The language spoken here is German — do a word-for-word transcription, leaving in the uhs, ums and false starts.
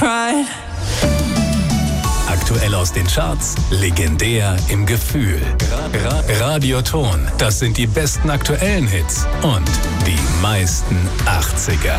Pride. Aktuell aus den Charts, legendär im Gefühl. Ra- Radioton, das sind die besten aktuellen Hits und die meisten achtziger.